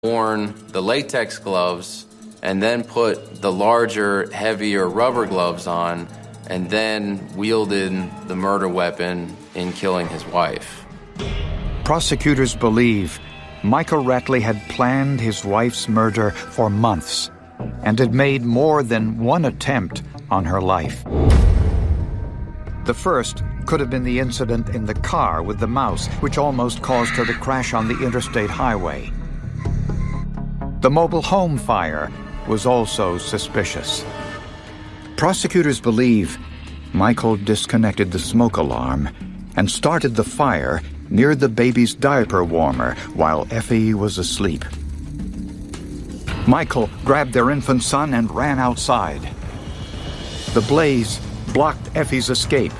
worn the latex gloves and then put the larger, heavier rubber gloves on and then wielded the murder weapon in killing his wife. Prosecutors believe Michael Rattley had planned his wife's murder for months and had made more than one attempt on her life. The first could have been the incident in the car with the mouse, which almost caused her to crash on the interstate highway. The mobile home fire was also suspicious. Prosecutors believe Michael disconnected the smoke alarm and started the fire near the baby's diaper warmer while Effie was asleep. Michael grabbed their infant son and ran outside. The blaze blocked Effie's escape.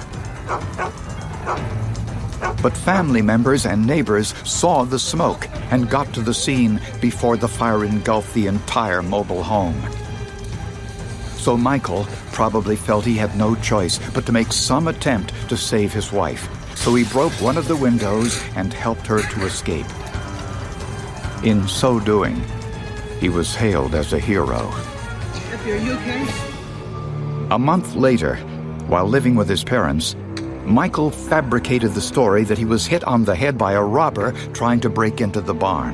But family members and neighbors saw the smoke and got to the scene before the fire engulfed the entire mobile home. So Michael probably felt he had no choice but to make some attempt to save his wife. So he broke one of the windows and helped her to escape. In so doing, he was hailed as a hero. Effie, are you okay? A month later, while living with his parents, Michael fabricated the story that he was hit on the head by a robber trying to break into the barn.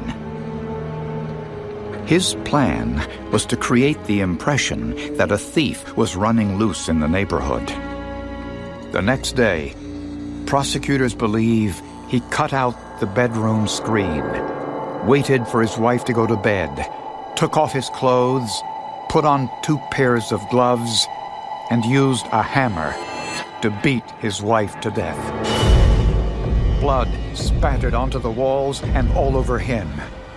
His plan was to create the impression that a thief was running loose in the neighborhood. The next day, prosecutors believe he cut out the bedroom screen, waited for his wife to go to bed, took off his clothes, put on 2 pairs of gloves, and used a hammer to beat his wife to death. Blood spattered onto the walls and all over him.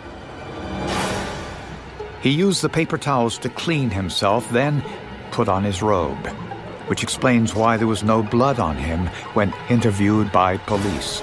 He used the paper towels to clean himself, then put on his robe, which explains why there was no blood on him when interviewed by police.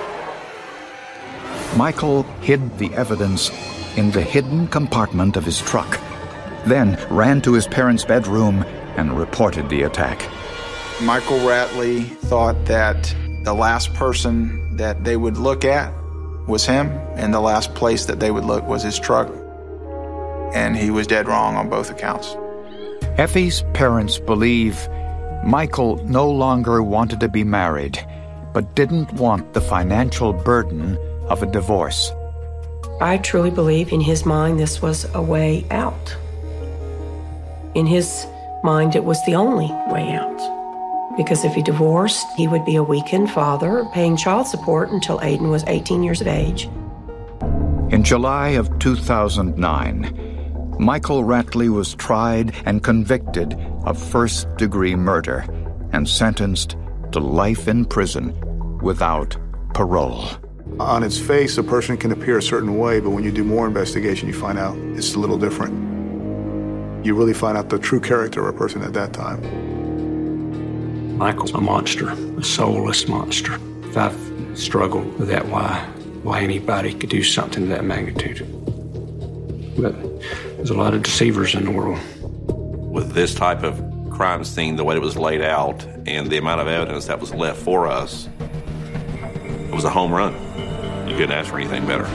Michael hid the evidence in the hidden compartment of his truck, then ran to his parents' bedroom and reported the attack. Michael Rattley thought that the last person that they would look at was him, and the last place that they would look was his truck. And he was dead wrong on both accounts. Effie's parents believe Michael no longer wanted to be married, but didn't want the financial burden of a divorce. I truly believe in his mind this was a way out. In his mind, it was the only way out. Because if he divorced, he would be a weakened father, paying child support until Aiden was 18 years of age. In July of 2009, Michael Rattley was tried and convicted of first-degree murder and sentenced to life in prison without parole. On its face, a person can appear a certain way, but when you do more investigation, you find out it's a little different. You really find out the true character of a person at that time. Michael's a monster, a soulless monster. I've struggled with that, why anybody could do something of that magnitude. But there's a lot of deceivers in the world. With this type of crime scene, the way it was laid out, and the amount of evidence that was left for us, it was a home run. You couldn't ask for anything better.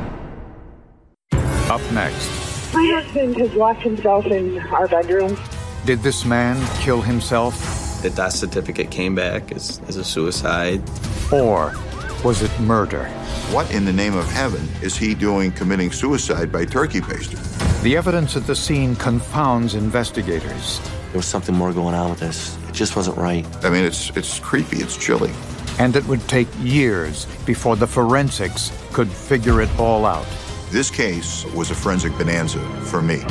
Up next. My husband has locked himself in our bedroom. Did this man kill himself? The death certificate came back as a suicide. Or was it murder? What in the name of heaven is he doing committing suicide by turkey baster? The evidence at the scene confounds investigators. There was something more going on with this. It just wasn't right. I mean, it's creepy, it's chilly. And it would take years before the forensics could figure it all out. This case was a forensic bonanza for me.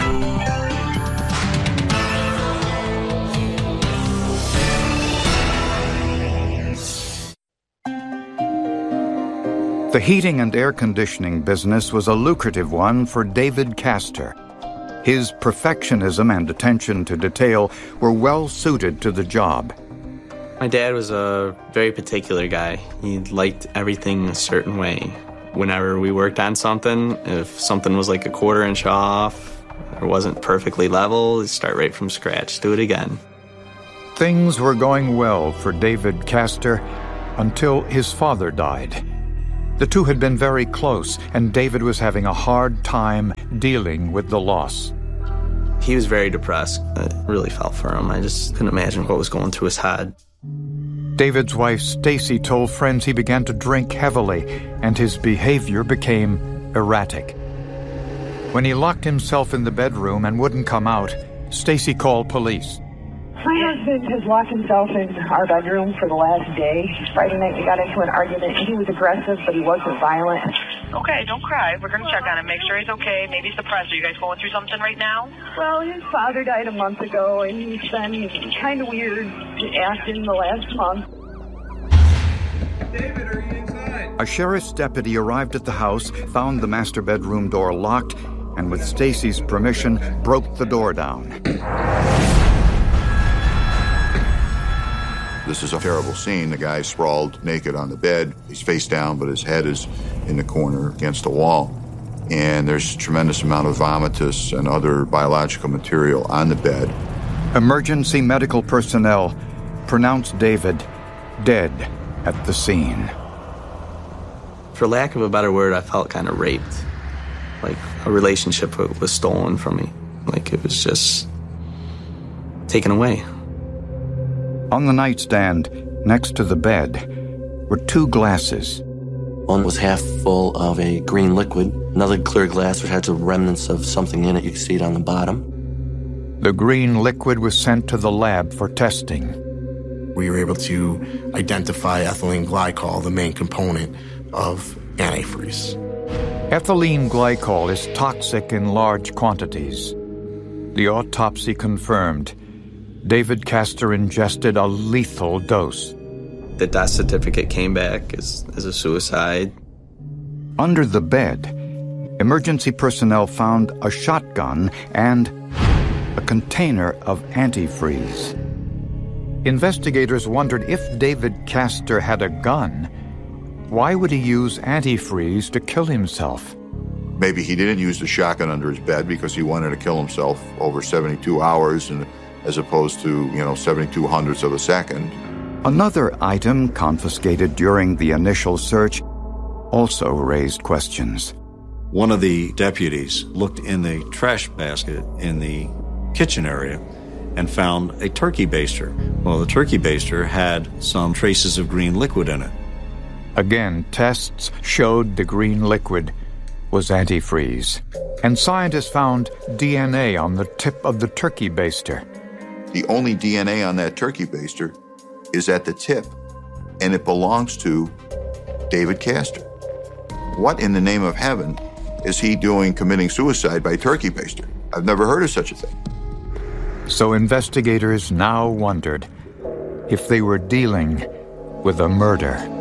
The heating and air conditioning business was a lucrative one for David Castor. His perfectionism and attention to detail were well suited to the job. My dad was a very particular guy. He liked everything a certain way. Whenever we worked on something, if something was like a quarter-inch off or wasn't perfectly level, he'd start right from scratch, do it again. Things were going well for David Castor until his father died. The two had been very close, and David was having a hard time dealing with the loss. He was very depressed. I really felt for him. I just couldn't imagine what was going through his head. David's wife, Stacy, told friends he began to drink heavily, and his behavior became erratic. When he locked himself in the bedroom and wouldn't come out, Stacy called police. My husband has locked himself in our bedroom for the last day. Friday night we got into an argument. He was aggressive, but he wasn't violent. Okay, don't cry. We're going to check on him, make sure he's okay. Maybe he's depressed. Are you guys going through something right now? Well, his father died a month ago, and he's been kind of weird acting the last month. David, are you inside? A sheriff's deputy arrived at the house, found the master bedroom door locked, and with Stacy's permission, broke the door down. This is a terrible scene. The guy sprawled naked on the bed. He's face down, but his head is in the corner against the wall. And there's a tremendous amount of vomitus and other biological material on the bed. Emergency medical personnel pronounced David dead at the scene. For lack of a better word, I felt kind of raped. Like a relationship was stolen from me. Like it was just taken away. On the nightstand, next to the bed, were two glasses. One was half full of a green liquid. Another clear glass which had some remnants of something in it. You could see it on the bottom. The green liquid was sent to the lab for testing. We were able to identify ethylene glycol, the main component of antifreeze. Ethylene glycol is toxic in large quantities. The autopsy confirmed David Castor ingested a lethal dose. The death certificate came back as a suicide. Under the bed, emergency personnel found a shotgun and a container of antifreeze. Investigators wondered if David Castor had a gun, why would he use antifreeze to kill himself? Maybe he didn't use the shotgun under his bed because he wanted to kill himself over 72 hours and as opposed to, 72 hundredths of a second. Another item confiscated during the initial search also raised questions. One of the deputies looked in the trash basket in the kitchen area and found a turkey baster. Well, the turkey baster had some traces of green liquid in it. Again, tests showed the green liquid was antifreeze, and scientists found DNA on the tip of the turkey baster. The only DNA on that turkey baster is at the tip, and it belongs to David Castor. What in the name of heaven is he doing committing suicide by turkey baster? I've never heard of such a thing. So investigators now wondered if they were dealing with a murder.